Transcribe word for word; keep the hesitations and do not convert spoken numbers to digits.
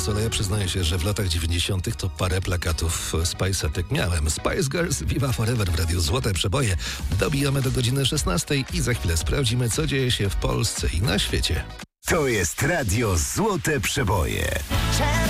nas, ale ja przyznaję się, że w latach dziewięćdziesiątych to parę plakatów Spice'etek miałem. Spice Girls, Viva Forever w Radiu Złote Przeboje. Dobijamy do godziny szesnastej i za chwilę sprawdzimy, co dzieje się w Polsce i na świecie. To jest Radio Złote Przeboje.